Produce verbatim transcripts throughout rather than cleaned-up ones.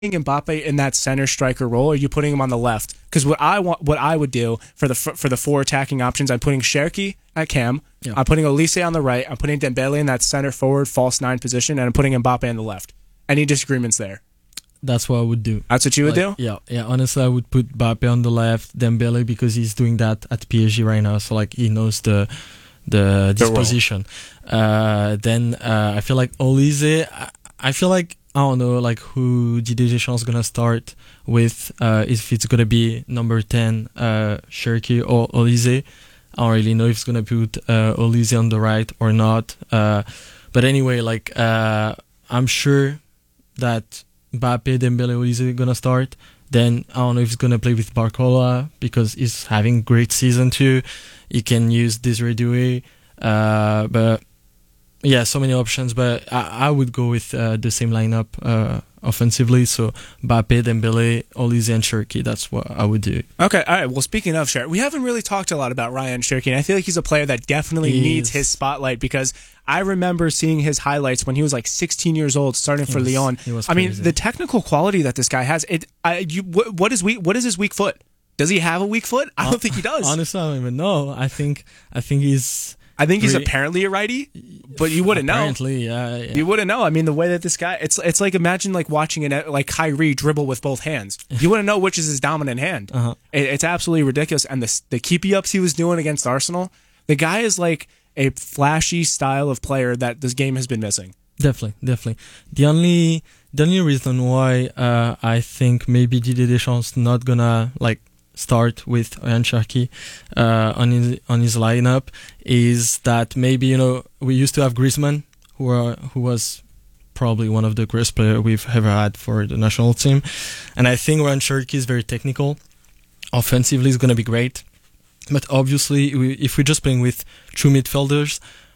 Mbappe in that center striker role, or are you putting him on the left? Because what I want, what I would do for the for the four attacking options, I'm putting Cherki at cam, Yeah. I'm putting Olise on the right, I'm putting Dembele in that center forward false nine position, and I'm putting Mbappe on the left. Any disagreements there? That's what I would do. That's what you would Like, do? Yeah, yeah. Honestly, I would put Mbappe on the left, Dembele because he's doing that at P S G right now. So like he knows the the The role. disposition. Uh, then uh, I feel like Olise. I, I feel like I don't know like who Didier Deschamps is gonna start with. Uh, if it's gonna be number ten, uh, Cherki or Olise. I don't really know if it's gonna put uh, Olise on the right or not. Uh, but anyway, like uh, I'm sure that Mbappe, Dembele, Olise gonna start. Then I don't know if he's gonna play with Barcola because he's having great season too. You can use Desiree Doué, uh, but yeah, so many options. But I, I would go with uh, the same lineup uh, offensively. So Mbappe, Dembele, Olise, and Cherki. That's what I would do. Okay, all right. Well, speaking of Cherki, we haven't really talked a lot about Ryan Cherki, and I feel like he's a player that definitely He needs is. his spotlight because I remember seeing his highlights when he was like sixteen years old, starting He for was- Lyon. he was I mean, crazy. the technical quality that this guy has. It. I. You. What, what is weak? What is his weak foot? Does he have a weak foot? I don't think he does. Honestly, I don't even know. I think I think he's I think he's Re- apparently a righty, but you wouldn't know. apparently, yeah, yeah. You wouldn't know. I mean, the way that this guy, it's it's like imagine like watching an like Kyrie dribble with both hands. You wouldn't know which is his dominant hand. Uh-huh. It, it's absolutely ridiculous. And the the keepy ups he was doing against Arsenal, the guy is like a flashy style of player that this game has been missing. Definitely, definitely. The only the only reason why uh, I think maybe Didier Deschamps not gonna like start with Ryan Cherki uh, on his on his lineup is that maybe you know we used to have Griezmann who are, who was probably one of the greatest players we've ever had for the national team, and I think Ryan Cherki is very technical. Offensively, is gonna be great, but obviously we, if we're just playing with two midfielders,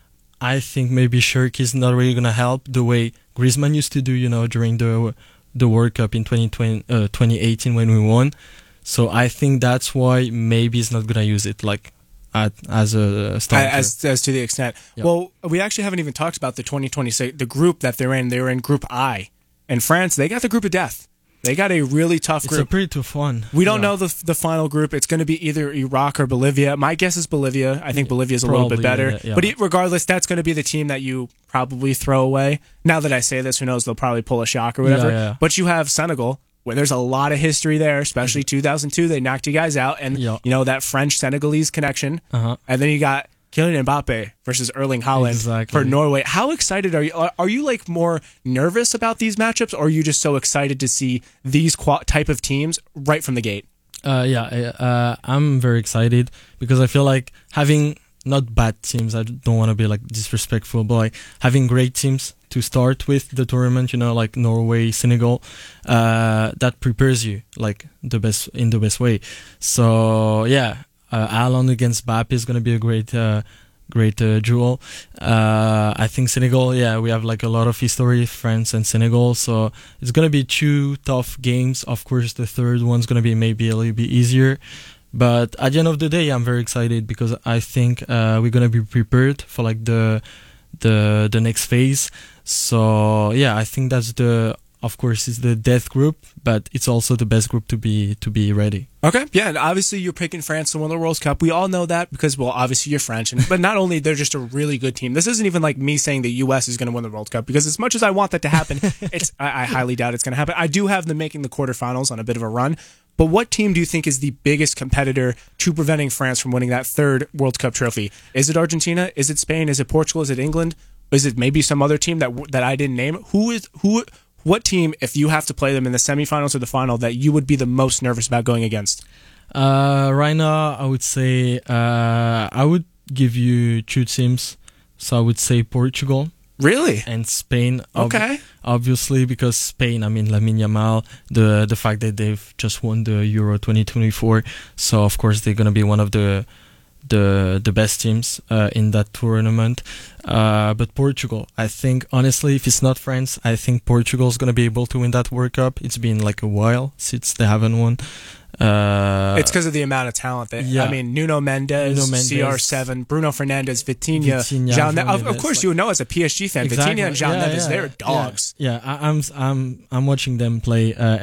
I think maybe Cherki is not really gonna help the way Griezmann used to do, you know, during the the World Cup in twenty twenty, uh, twenty eighteen when we won. So I think that's why maybe he's not gonna use it like at, as a starter. As as to the extent. Yep. Well, we actually haven't even talked about the twenty twenty-six the group that they're in. They're in Group I, and France. They got the group of death. They got a really tough it's group. a pretty tough one. We don't Yeah. know the the final group. It's going to be either Iraq or Bolivia. My guess is Bolivia. I think Bolivia is a little bit Probably, better. yeah, yeah. But e- regardless, that's going to be the team that you probably throw away. Now that I say this, who knows? They'll probably pull a shock or whatever. Yeah, yeah. But you have Senegal, where there's a lot of history there, especially two thousand two. They knocked you guys out. And, Yeah. you know, that French-Senegalese connection. Uh-huh. And then you got Kylian Mbappe versus Erling Haaland Exactly. for Norway. How excited are you? Are, are you like more nervous about these matchups, or are you just so excited to see these qua- type of teams right from the gate? Uh, yeah, uh, I'm very excited because I feel like having not bad teams. I don't want to be like disrespectful, but like having great teams to start with the tournament, you know, like Norway, Senegal, uh, that prepares you like the best in the best way. So yeah, uh, Haaland against Mbappe is gonna be a great, uh, great uh, duel. Uh, I think Senegal, yeah, we have like a lot of history, France and Senegal, so it's gonna be two tough games. Of course, the third one's gonna be maybe a little bit easier. But at the end of the day, I'm very excited because I think uh, we're gonna be prepared for like the the the next phase. So yeah, I think that's the, of course, it's the death group, but it's also the best group to be to be ready. Okay, yeah, and obviously you're picking France to win the World Cup. We all know that because, well, obviously you're French, and, but not only they're just a really good team. This isn't even like me saying the U S is going to win the World Cup because as much as I want that to happen, it's I, I highly doubt it's going to happen. I do have them making the quarterfinals on a bit of a run. But what team do you think is the biggest competitor to preventing France from winning that third World Cup trophy? Is it Argentina? Is it Spain? Is it Portugal? Is it England? Is it maybe some other team that that I didn't name? Who is who? What team, if you have to play them in the semifinals or the final, that you would be the most nervous about going against? Uh, right now, I would say uh, I would give you two teams. So I would say Portugal. Really? And Spain, ob- Okay. obviously, because Spain, I mean, Lamine Yamal, the the fact that they've just won the Euro twenty twenty-four, so of course they're gonna be one of the the the best teams uh, in that tournament. Uh, but Portugal, I think, honestly, if it's not France, I think Portugal's going to be able to win that World Cup. It's been like a while since they haven't won. Uh, it's because of the amount of talent. That, yeah. I mean, Nuno Mendes, Nuno Mendes, C R seven, Bruno Fernandes, Vitinha, Vitinha Jean, João of, of Neves, course, like, you know as a P S G fan, exactly. Vitinha and Jean yeah, Neves, yeah, they're dogs. Yeah, yeah. I, I'm I'm I'm watching them play uh,